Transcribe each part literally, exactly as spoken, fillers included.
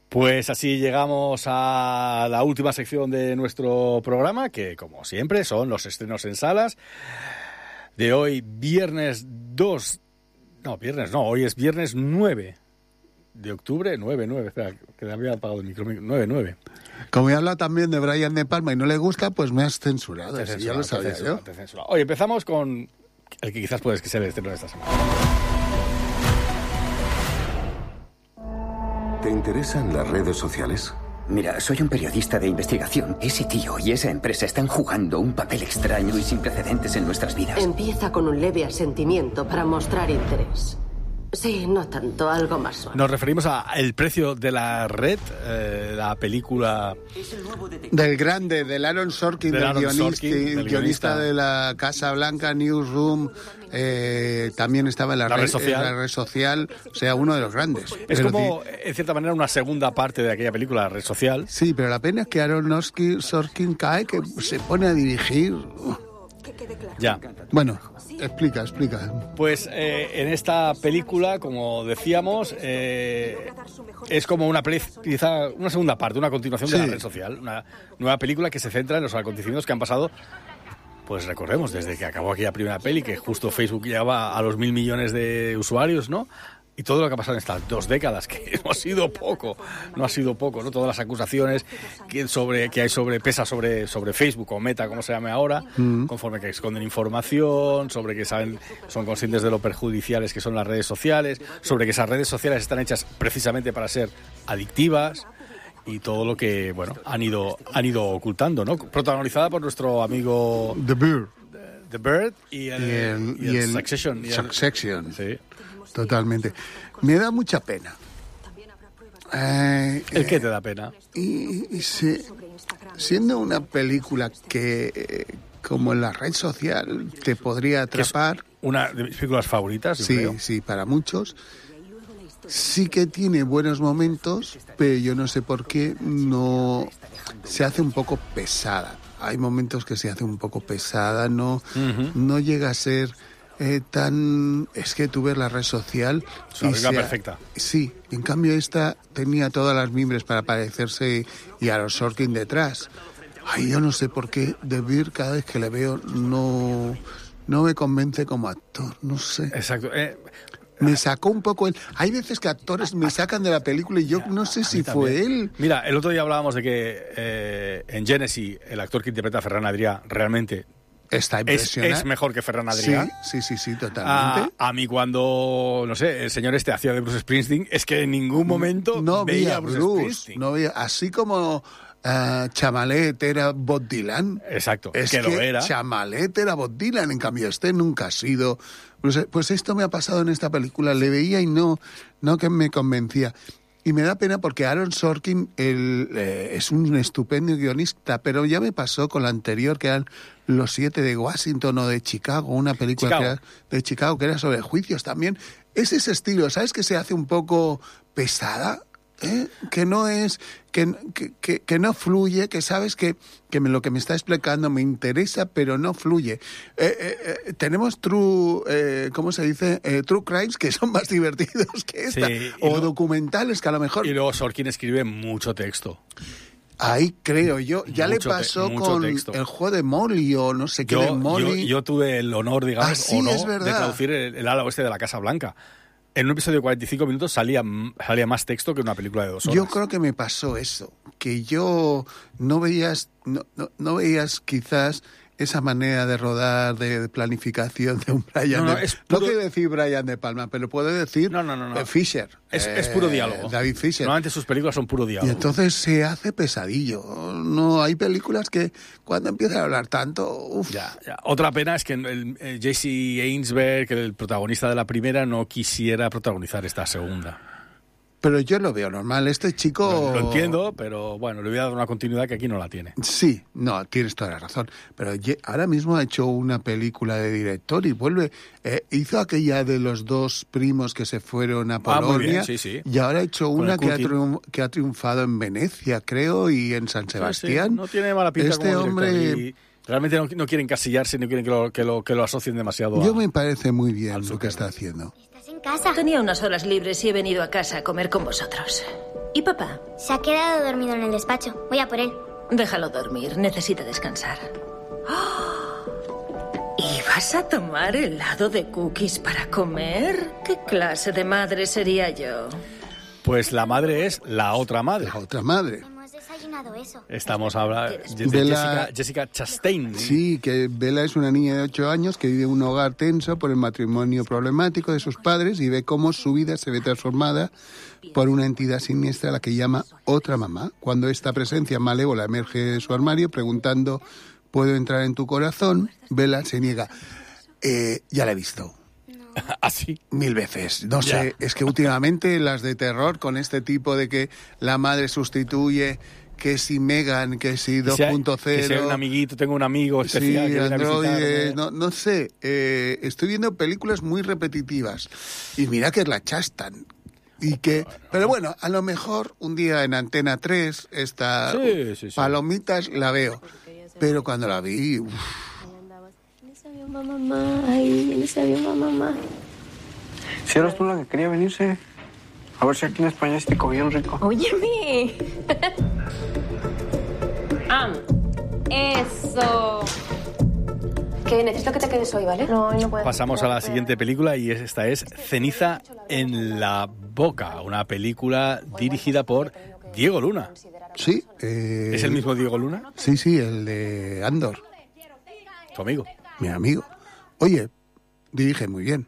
Pues así llegamos a la última sección de nuestro programa, que como siempre son los estrenos en salas. De hoy, viernes dos... No, viernes no, hoy es viernes nueve de octubre, nueve, nueve, espera, que me había apagado el micro, nueve, nueve. Como he hablado también de Brian De Palma y no le gusta, pues me has censurado, Te eso censura, ya lo sabía te censura, yo. te censura. Oye, empezamos con el que quizás puede ser el estreno de esta semana. ¿Te interesan las redes sociales? Mira, soy un periodista de investigación. Ese tío y esa empresa están jugando un papel extraño y sin precedentes en nuestras vidas. Empieza con un leve asentimiento para mostrar interés. Sí, no tanto, algo más suave. Nos referimos a El precio de la red, eh, la película... Del grande, del Aaron Sorkin, del del, Aaron guionista, Sorkin, del guionista guionista de la Casa Blanca, Newsroom, eh, también estaba en la, La red, red social. en la red social, o sea, uno de los grandes. Es Pero como, di- en cierta manera, una segunda parte de aquella película, La red social. Sí, pero la pena es que Aaron Sorkin, Sorkin cae, que se pone a dirigir. Ya. Bueno, explica, explica. Pues eh, en esta película, como decíamos, eh, es como una, peli- quizá una segunda parte, una continuación de Sí. La red social. Una nueva película que se centra en los acontecimientos que han pasado, pues recordemos, desde que acabó aquella primera peli, que justo Facebook llegaba a los mil millones de usuarios, ¿no? Y todo lo que ha pasado en estas dos décadas, que no ha sido poco, no ha sido poco, ¿no? Todas las acusaciones que, sobre, que hay sobre, pesa sobre, sobre Facebook o Meta, como se llame ahora, mm. conforme que esconden información, sobre que saben, son conscientes de lo perjudiciales que son las redes sociales, sobre que esas redes sociales están hechas precisamente para ser adictivas y todo lo que, bueno, han ido, han ido ocultando, ¿no? Protagonizada por nuestro amigo The Bird. The Bird y el, Y el, y el y el Succession. Y el, Succession. sí. Totalmente. Me da mucha pena. Eh, ¿El qué te da pena? Y, y si, siendo una película que, eh, como en la red social, te podría atrapar. Una de mis películas favoritas, yo Sí, creo. sí, para muchos. Sí que tiene buenos momentos, pero yo no sé por qué no se hace un poco pesada. Hay momentos que se hace un poco pesada, no, uh-huh. no llega a ser eh, tan... Es que tú ves la red social... Es una película perfecta. Sí, en cambio esta tenía todas las mimbres para parecerse y a los Sorkin detrás. Ay, yo no sé por qué De Beer cada vez que le veo no, no me convence como actor, no sé. Exacto. Eh, Me sacó un poco él. Hay veces que actores me sacan de la película y yo no sé si fue él. Mira, el otro día hablábamos de que eh, en Genesis el actor que interpreta a Ferran Adrià realmente está es, es mejor que Ferran Adrià. Sí, sí, sí, sí, totalmente. A, a mí cuando, no sé, el señor este hacía de Bruce Springsteen, es que en ningún momento no veía a Bruce, Bruce Springsteen. No veía, así como... Uh, Chamalet era Bob Dylan. Exacto, es que, que lo era. Chamalet era Bob Dylan, en cambio este nunca ha sido. Pues, pues esto me ha pasado en esta película, le veía y no, no que me convencía. Y me da pena porque Aaron Sorkin el, eh, es un estupendo guionista, pero ya me pasó con la anterior, que eran Los Siete de Washington o de Chicago, una película Chicago. Que era, de Chicago que era sobre juicios también. Es ese estilo, ¿sabes? Que se hace un poco pesada. ¿Eh? Que no es, que, que, que no fluye, que sabes que, que me, lo que me está explicando me interesa, pero no fluye. Eh, eh, eh, tenemos true, eh, ¿cómo se dice? Eh, true crimes que son más divertidos que esta, sí, o lo, documentales que a lo mejor... Y luego Sorkin escribe mucho texto. Ahí creo yo, ya mucho le pasó te, con texto. el juego de Molly o no sé qué yo, de Molly. Yo, yo tuve el honor, digamos, ah, sí, o no, es verdad. de traducir el, el ala oeste de la Casa Blanca. En un episodio de cuarenta y cinco minutos salía, salía más texto que una película de dos horas. Yo creo que me pasó eso, que yo no veías, no, no, no veías quizás esa manera de rodar, de planificación de un Brian. No, no, de, es puro... no quiero decir Brian De Palma, pero puedo decir no, no, no, no. Fisher. Es, eh, es puro diálogo. David Fisher. Normalmente sus películas son puro diálogo. Y entonces se hace pesadillo. No hay películas que cuando empiezan a hablar tanto... Uf. Ya, ya. Otra pena es que el, el Jesse Einsberg, el protagonista de la primera, no quisiera protagonizar esta segunda. Pero yo lo veo normal. Este chico... Lo, lo entiendo, pero bueno, le voy a dar una continuidad que aquí no la tiene. Sí, no, tienes toda la razón. Pero ahora mismo ha hecho una película de director y vuelve... Eh, hizo aquella de los dos primos que se fueron a Polonia. Ah, muy bien, sí, sí. Y ahora ha hecho una que ha, triunf, que ha triunfado en Venecia, creo, y en San Sebastián. Sí, sí. No tiene mala pinta este como hombre... Y realmente no, no quieren encasillarse, no quieren que lo, que lo, que lo asocien demasiado a... Yo me parece muy bien lo que está haciendo. En casa. Tenía unas horas libres y he venido a casa a comer con vosotros. ¿Y papá? Se ha quedado dormido en el despacho. Voy a por él. Déjalo dormir, necesita descansar. ¡Oh! ¿Y vas a tomar helado de cookies para comer? ¿Qué clase de madre sería yo? Pues la madre es la otra madre. La otra madre. Hemos desayunado eso. Estamos hablando de Bella- Jessica, Jessica Chastain. Sí, que Bella es una niña de ocho años que vive en un hogar tenso por el matrimonio problemático de sus padres y ve cómo su vida se ve transformada por una entidad siniestra a la que llama otra mamá. Cuando esta presencia malévola emerge de su armario preguntando ¿puedo entrar en tu corazón? Bella se niega. Eh, ya la he visto. Así. Mil veces. No Ya. sé, es que últimamente las de terror con este tipo de que la madre sustituye, que si Megan, que si dos punto cero... Que sea un amiguito, tengo un amigo Sí, especial que viene a androides, visitarme. no, no sé, eh, estoy viendo películas muy repetitivas y mira que es la Chastain. Y que, pero bueno, a lo mejor un día en Antena tres, esta Sí, sí, sí. Palomitas la veo, pero cuando la vi, uf, Mamá, ay, en ese avión va mamá. Si eras tú la que quería venirse, a ver si aquí en España se te cogieron rico. Óyeme. Ah, eso. Que necesito que te quedes hoy, ¿vale? No, hoy no puedo. Pasamos a la siguiente película y es- esta es Ceniza en la boca, una película dirigida por Diego Luna. sí. eh, ¿Es el mismo Diego Luna? Sí, sí, el de Andor, Tu amigo. mi amigo. Oye, dirige muy bien.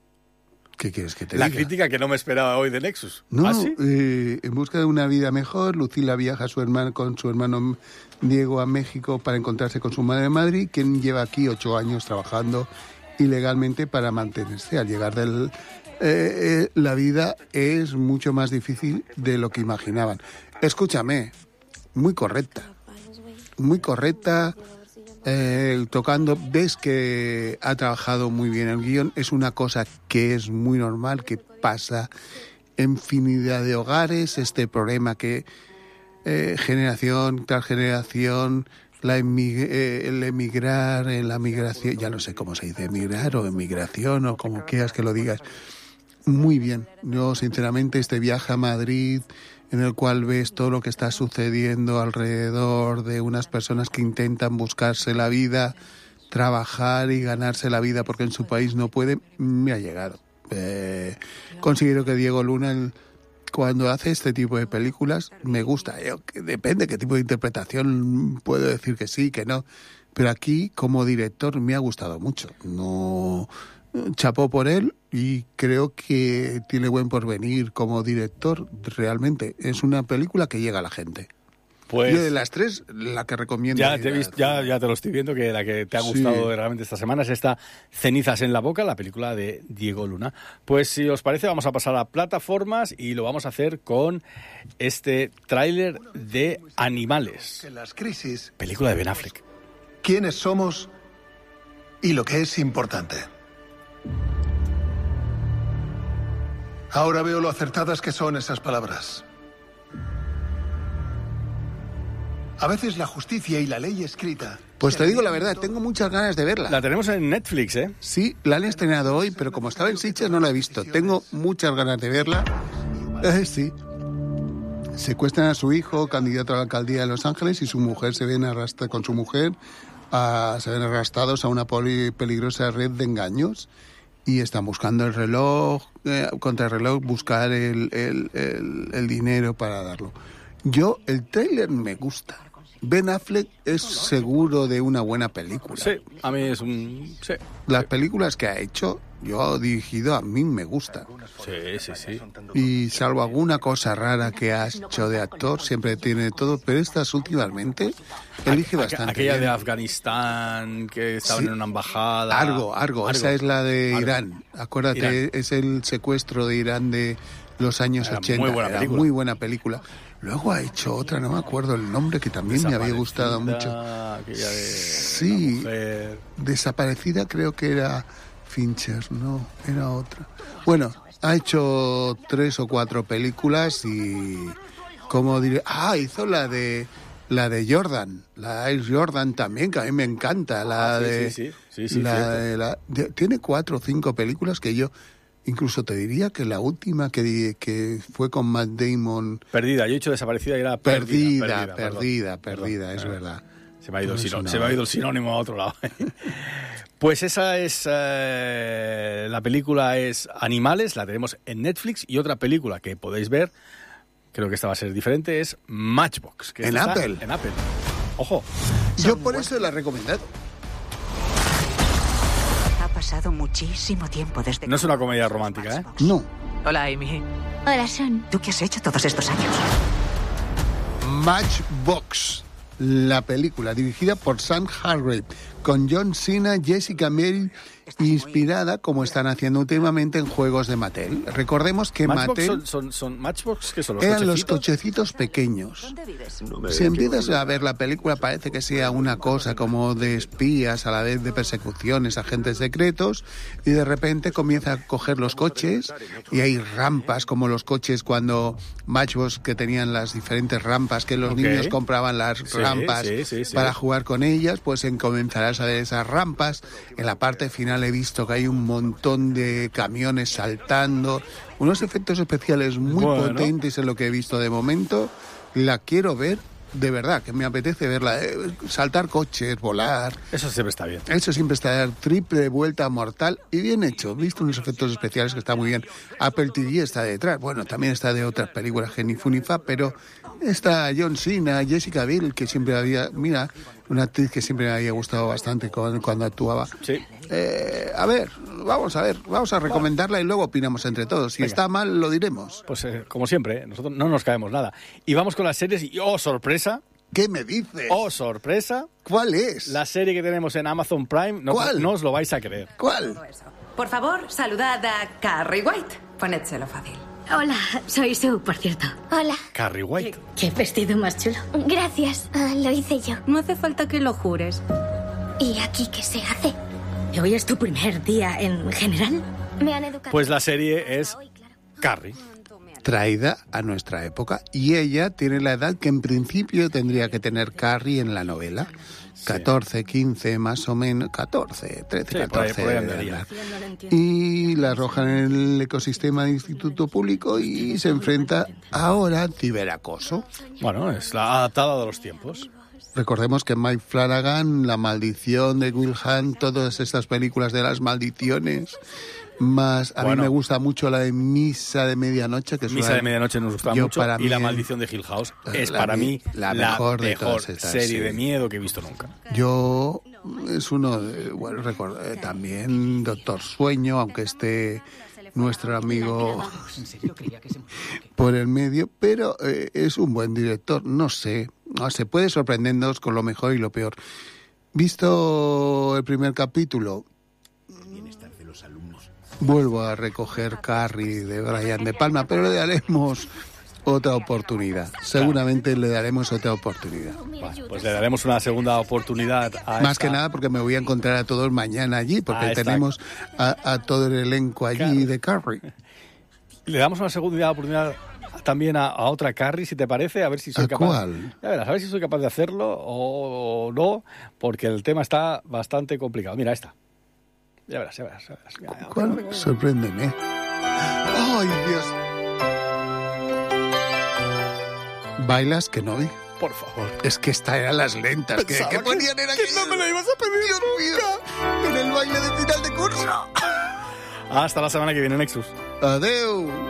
¿Qué quieres que te La diga? crítica que no me esperaba hoy de Nexus. No, ¿Ah, sí? eh, en busca de una vida mejor, Lucila viaja a su hermano, con su hermano Diego a México para encontrarse con su madre en Madrid, quien lleva aquí ocho años trabajando ilegalmente para mantenerse. Al llegar del... eh, eh, la vida es mucho más difícil de lo que imaginaban. Escúchame, muy correcta, muy correcta, eh, tocando, ves que ha trabajado muy bien el guión, es una cosa que es muy normal, que pasa en infinidad de hogares, este problema que eh, generación tras generación, la emi- eh, el emigrar, eh, la migración, ya no sé cómo se dice, emigrar o emigración o como quieras que lo digas. Muy bien. Yo, sinceramente, este viaje a Madrid, en el cual ves todo lo que está sucediendo alrededor de unas personas que intentan buscarse la vida, trabajar y ganarse la vida porque en su país no pueden, me ha llegado. Eh, considero que Diego Luna, el- cuando hace este tipo de películas, me gusta. Yo, que depende qué tipo de interpretación, puedo decir que sí, que no. Pero aquí, como director, me ha gustado mucho. No... Chapó por él y creo que tiene buen porvenir como director. Realmente es una película que llega a la gente. Pues Yo de las tres, la que recomiendo. ya ir te, he a- visto- ya, ya te lo estoy viendo, que la que te ha Sí. gustado realmente esta semana es esta Cenizas en la boca, la película de Diego Luna. Pues si os parece vamos a pasar a plataformas y lo vamos a hacer con este tráiler de Animales, Que las crisis, película de Ben Affleck. quiénes somos y lo que es importante. Ahora veo lo acertadas que son esas palabras. A veces la justicia y la ley escrita. Pues te digo la verdad, tengo muchas ganas de verla. La tenemos en Netflix, ¿eh? Sí, la han estrenado hoy, pero como estaba en Sitges no la he visto. Tengo muchas ganas de verla. Eh, sí. Secuestran a su hijo, candidato a la alcaldía de Los Ángeles, y su mujer se ven arrastra con su mujer, a- se ven arrastrados a una poli- peligrosa red de engaños y están buscando el reloj, eh, contra el reloj, buscar el, el, el, el dinero para darlo. Yo, el tráiler me gusta. Ben Affleck es seguro de una buena película. Sí, a mí es un... Sí, Las películas que ha hecho, yo he dirigido, a mí me gustan. sí, sí. sí. Y salvo alguna cosa rara que ha hecho de actor, siempre tiene todo, pero estas últimamente elige bastante Aquella bien. de Afganistán, que estaban Sí. en una embajada... Argo, Argo, esa es la de Argo. Irán. Acuérdate, Irán. es el secuestro de Irán de los años Era ochenta. muy buena Era película. muy buena película. Luego ha hecho otra, no me acuerdo el nombre, que también me había gustado mucho. Desaparecida, aquella de Sí. la mujer. Desaparecida creo que era Fincher, no, era otra. Bueno, ha hecho tres o cuatro películas y, como diré, ah, hizo la de la de Jordan, la de Jordan también, que a mí me encanta, la Ah, sí, de, sí, sí, sí, sí, la cierto. de la- de- tiene cuatro o cinco películas que yo incluso te diría que la última que, que fue con Matt Damon... Perdida, yo he dicho desaparecida y era perdida. Perdida, perdida, perdida, perdón, perdida perdón, es perdón. verdad. Se me ha ido, el, Pues sinónimo, una- se me ha ido el sinónimo a otro lado. Pues esa es... Eh, la película es Animales, la tenemos en Netflix, y otra película que podéis ver, creo que esta va a ser diferente, es Matchbox. Que En esta está Apple. En Apple. Ojo. Yo por eso la he recomendado. Ha pasado muchísimo tiempo desde... No es una comedia romántica, ¿eh? No. Hola, Amy. Hola, Sean. ¿Tú qué has hecho todos estos años? Matchbox, la película dirigida por Sam Hargrave, con John Cena, Jessica Biel, inspirada, como están haciendo últimamente, en juegos de Mattel. Recordemos que Matchbox Mattel son, son, son Matchbox, ¿qué son los eran los cochecitos? cochecitos pequeños. Si empiezas a ver la película, parece que sea una cosa como de espías, a la vez de persecuciones, agentes secretos, y de repente comienza a coger los coches y hay rampas como los coches cuando Matchbox, que tenían las diferentes rampas, que los Ok. niños compraban las Sí, rampas sí, sí, sí. para jugar con ellas, pues en- comenzarás a ver esas rampas. En la parte final he visto que hay un montón de camiones saltando, unos efectos especiales muy Bueno. potentes en lo que he visto de momento. La quiero ver, de verdad, que me apetece verla. eh, Saltar coches, volar. Eso siempre está bien. Eso siempre está triple vuelta mortal y bien hecho. Visto unos efectos especiales que está muy bien. Apple T V está detrás. Bueno, también está de otras películas que ni fu ni fa, pero está John Cena, Jessica Biel, que siempre había... Mira, una actriz que siempre me había gustado bastante cuando, cuando actuaba. Sí. Eh, a ver, vamos a ver, vamos a recomendarla y luego opinamos entre todos. Si Venga. está mal, lo diremos. Pues eh, como siempre, ¿eh? Nosotros no nos caemos nada. Y vamos con las series y ¡oh, sorpresa! ¿Qué me dices? ¡Oh, sorpresa! ¿Cuál es? La serie que tenemos en Amazon Prime, no, ¿Cuál? no os lo vais a creer. ¿Cuál? Por favor, saludad a Carrie White. Ponédselo fácil. Hola, soy Sue, por cierto. Hola. Carrie White. ¿Qué vestido más chulo? Gracias. Ah, lo hice yo. No hace falta que lo jures. ¿Y aquí qué se hace? ¿Hoy es tu primer día en general? Me han educado. Pues la serie es Carrie. Traída a nuestra época y ella tiene la edad que en principio tendría que tener Carrie en la novela. catorce, quince más o menos, catorce, trece, Sí, por ahí- catorce. por ahí andaría. ¿verdad? Y la arrojan en el ecosistema de instituto público y se enfrenta ahora al ciberacoso. Bueno, es la adaptada de los tiempos. Recordemos que Mike Flanagan, La Maldición de Will Hunt, todas estas películas de las maldiciones, más a Bueno. mí me gusta mucho la de Misa de Medianoche, que es Misa una- de Medianoche nos gusta yo mucho para y mí La es- Maldición de Hill House es la para mi- mí la mejor de todas mejor estas, serie sí. de miedo que he visto nunca. Yo es uno de, bueno, record- eh, también Doctor Sueño, aunque esté nuestro amigo por el medio, pero eh, es un buen director, no sé, no sé, puede sorprendernos con lo mejor y lo peor. Visto el primer capítulo, vuelvo a recoger Carrie de Brian De Palma, pero le daremos otra oportunidad. Seguramente le daremos otra oportunidad. Bueno, pues le daremos una segunda oportunidad a Más esta- que nada porque me voy a encontrar a todos mañana allí, porque A esta- tenemos a, a todo el elenco allí Carrie. de Carrie. Le damos una segunda oportunidad también a, a otra Carrie, si te parece, a ver si soy ¿A capaz. cuál? Ya verás, a ver si soy capaz de hacerlo o, o no, porque el tema está bastante complicado. Mira esta. Ya verás, ya verás. Ya verás. Ya, ya, ¿Cuál? ya, ya. Sorpréndeme. ¡Ay, Dios! ¿Bailas, Kenobi? Por favor. Es que estas eran las lentas que, que ponían en aquello. no me la ibas a pedir Dios mío, en el baile de final de curso. Hasta la semana que viene, Nexus. Adeu.